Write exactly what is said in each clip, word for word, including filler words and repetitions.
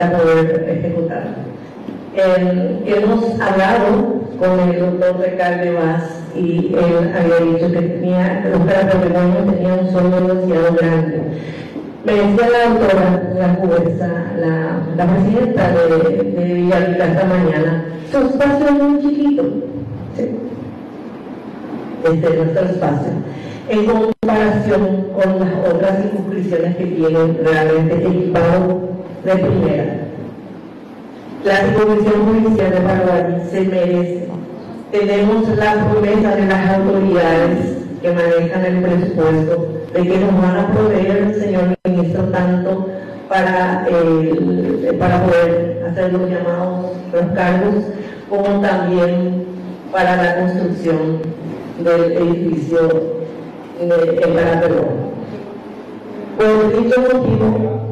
poder ejecutar. Eh, hemos hablado con el doctor Ricardo Vaz y él había dicho que tenía, los carapegüeños tenían un sueño demasiado grande. Me decía la doctora, la jueza, la, la presidenta de, de Villarrica esta mañana, su espacio es muy chiquito, ¿sí? Este es nuestro espacio, en comparación con las otras circunscripciones que tienen realmente equipado de primera. La circunscripción judicial de Paraguay se merece. Tenemos la promesa de las autoridades que manejan el presupuesto de que nos van a proveer, señor ministro, tanto para, eh, para poder hacer los llamados, los cargos, como también para la construcción del edificio de, en Caraperón. Por dicho motivo,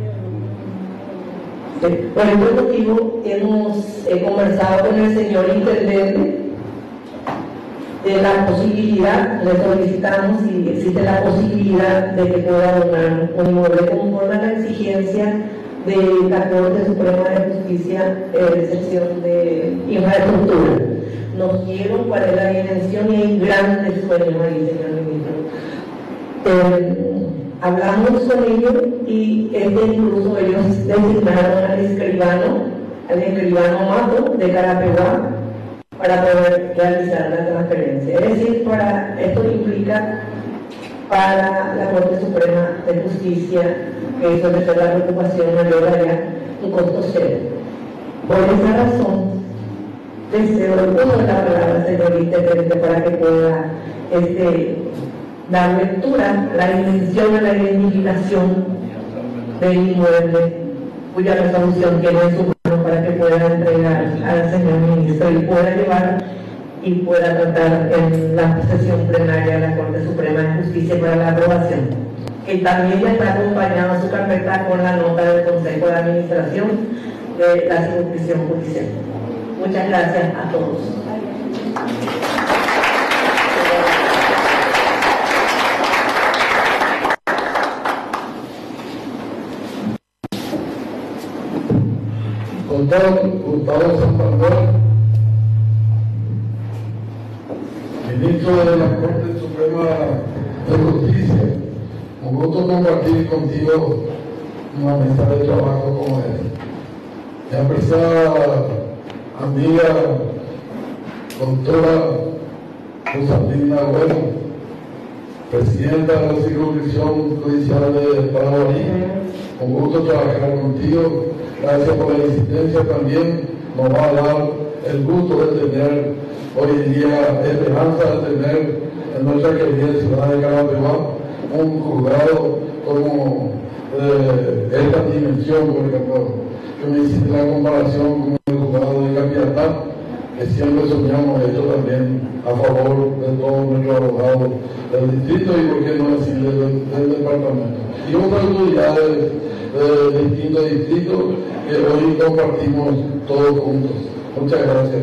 Por este motivo hemos eh, conversado con el señor intendente de la posibilidad, le solicitamos si existe la posibilidad de que pueda donar un inmueble conforme a la exigencia de la Corte Suprema de Justicia eh, de sección de infraestructura. Nos dieron cuál es la dimensión y hay grandes sueños ahí, señor ministro. Eh, Hablamos con ellos y este incluso ellos designaron al escribano, al escribano Mato de Carapeguá para poder realizar la transferencia. Es decir, para, esto implica para la Corte Suprema de Justicia, que eso debe ser la preocupación mayor allá, un costo cero. Por esa razón, deseo el uso de la palabra, señor intendente, para que pueda este, dar lectura a la dimensión, a la identificación del inmueble, cuya resolución tiene en su mano para que pueda entregar al señor ministro y pueda llevar y pueda tratar en la sesión plenaria de la Corte Suprema de Justicia para la aprobación. Que también ya está acompañado su carpeta con la nota del Consejo de Administración de la circunscripción judicial. Muchas gracias a todos. Doctor Gustavo Santander, ministro de la Corte Suprema de Justicia, un gusto compartir contigo una mesa de trabajo como esta. Mi apreciada amiga, doctora Rosalina Bueno, presidenta de la circunscripción judicial de Paraguay, un gusto trabajar contigo. Gracias por la insistencia también. Nos va a dar el gusto de tener hoy en día, esperanza de tener en nuestra querida ciudad de Carapeguá un juzgado como eh, esta dimensión, por ejemplo, que me hiciste la comparación con el juzgado de Capiatá, que siempre soñamos esto también a favor de todos nuestros abogados del distrito y por qué no decir del, del departamento. Y otras autoridades de distintos distritos que hoy compartimos todos juntos. Muchas gracias.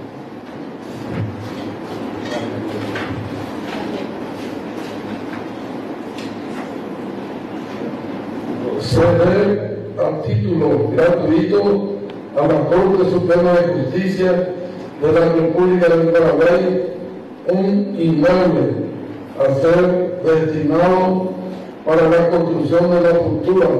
Ceder a título gratuito a la Corte Suprema de Justicia de la República del Paraguay un inmueble a ser destinado para la construcción de la futura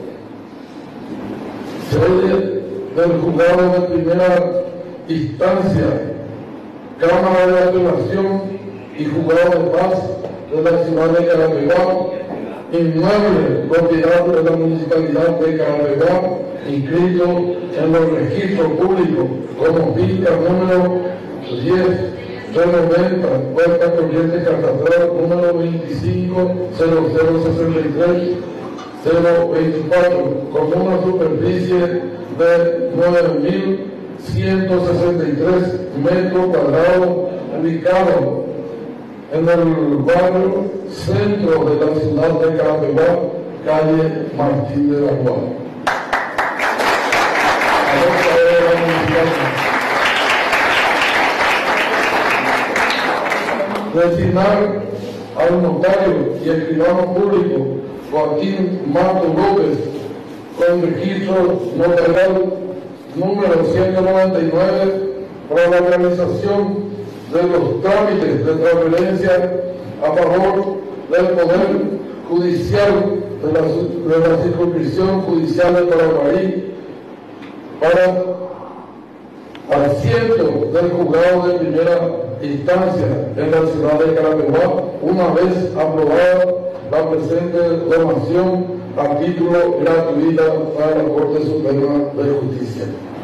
sede del juzgado de primera instancia, Cámara de Apelación y Juzgado de Paz de la ciudad de Carapeguá, inmueble propiedad de la municipalidad de Carapeguá, inscrito en los registros públicos como finca número diez noventa, cuenta corriente catastral número veinticinco cero cero sesenta y tres cero veinticuatro, con una superficie de nueve mil ciento sesenta y tres metros cuadrados, ubicado en el barrio centro de la ciudad de Carapeguá, calle Martín de la Guardia. Designar al notario y escribano público Joaquín Mato López con registro notarial número ciento noventa y nueve para la realización de los trámites de transferencia a favor del Poder Judicial de la, de la Circunscripción Judicial de Paraguay para asiento del juzgado de primera instancia en la ciudad de Carapeguá, una vez aprobada la presente donación a título gratuita para la Corte Suprema de Justicia.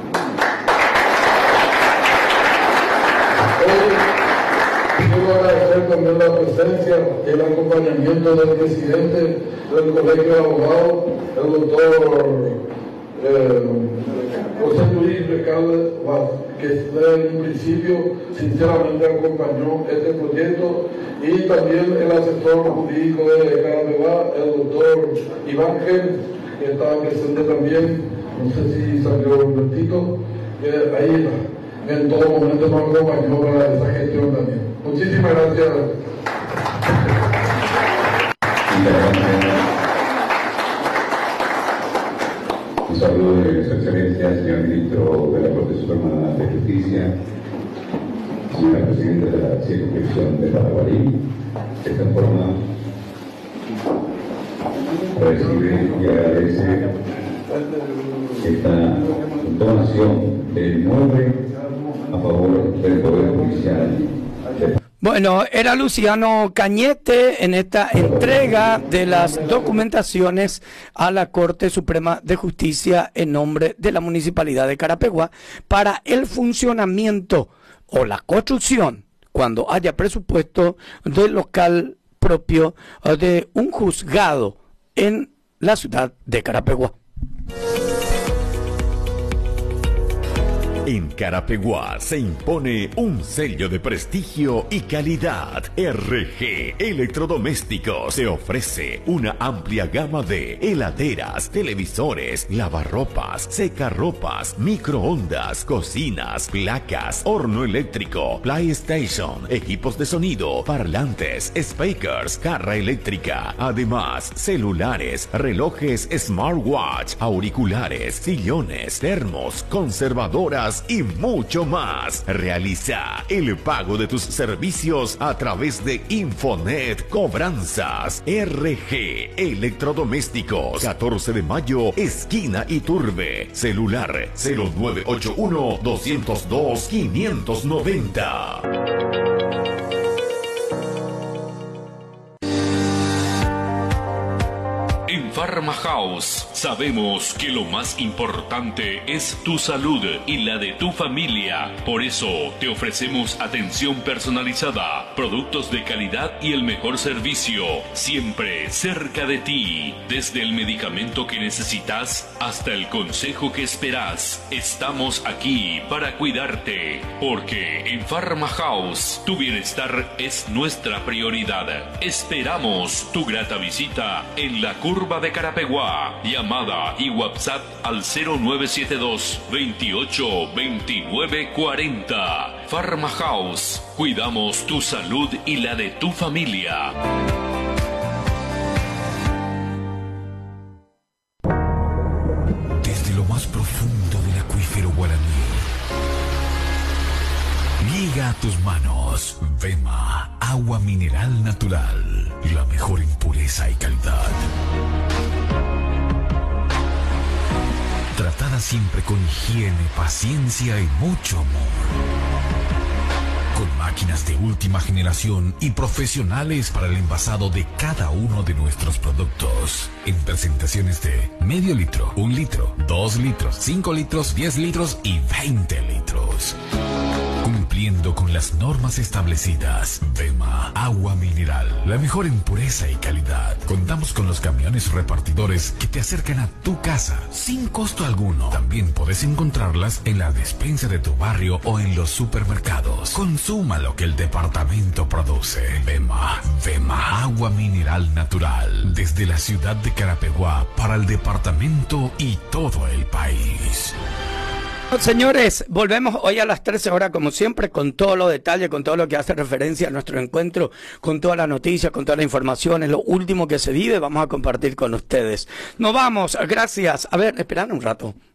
Quiero agradecer también la presencia y el acompañamiento del presidente del Colegio de Abogados, el doctor eh, José Luis Recalde, que desde un principio sinceramente acompañó este proyecto, y también el asesor jurídico de Carapeguá, el doctor Iván Gel, que estaba presente también, no sé si salió un momentito, que ahí en todo momento nos acompañó para esa gestión también. Muchísimas gracias. Un saludo de su excelencia, señor ministro de la Corte Suprema de Justicia, señora presidenta de la circunscripción de Paraguay. De esta forma, recibe y agradece esta donación de inmueble a favor del Poder Judicial. Bueno, era Luciano Cañete en esta entrega de las documentaciones a la Corte Suprema de Justicia en nombre de la Municipalidad de Carapeguá para el funcionamiento o la construcción, cuando haya presupuesto, del local propio de un juzgado en la ciudad de Carapeguá. En Carapeguá se impone un sello de prestigio y calidad. R G Electrodomésticos te ofrece una amplia gama de heladeras, televisores, lavarropas, secarropas, microondas, cocinas, placas, horno eléctrico, PlayStation, equipos de sonido, parlantes, speakers, carra eléctrica. Además, celulares, relojes smartwatch, auriculares, sillones, termos, conservadoras y mucho más. Realiza el pago de tus servicios a través de Infonet Cobranzas. R G Electrodomésticos, catorce de mayo, esquina Iturbe. Celular cero nueve ocho uno, dos cero dos, cinco nueve cero. En Pharma House sabemos que lo más importante es tu salud y la de tu familia. Por eso te ofrecemos atención personalizada, productos de calidad y el mejor servicio, siempre cerca de ti. Desde el medicamento que necesitas hasta el consejo que esperas, estamos aquí para cuidarte. Porque en Pharma House tu bienestar es nuestra prioridad. Esperamos tu grata visita en la curva de Carapeguá. Llamada y WhatsApp al cero nueve siete dos, veintiocho, veintinueve, cuarenta. Pharma House. Cuidamos tu salud y la de tu familia. Desde lo más profundo del acuífero guaraní llega a tus manos Vema, agua mineral natural, la mejor en pureza y calidad. Tratada siempre con higiene, paciencia y mucho amor. Con máquinas de última generación y profesionales para el envasado de cada uno de nuestros productos. En presentaciones de medio litro, un litro, dos litros, cinco litros, diez litros y veinte litros. Cumpliendo con las normas establecidas. Vema, agua mineral, la mejor en pureza y calidad. Contamos con los camiones repartidores que te acercan a tu casa sin costo alguno. También puedes encontrarlas en la despensa de tu barrio o en los supermercados. Consuma lo que el departamento produce. Vema, Vema, agua mineral natural. Desde la ciudad de Carapeguá para el departamento y todo el país. Señores, volvemos hoy a las trece horas, como siempre, con todos los detalles, con todo lo que hace referencia a nuestro encuentro, con todas las noticias, con toda la información, es lo último que se vive, vamos a compartir con ustedes. Nos vamos, gracias. A ver, esperad un rato.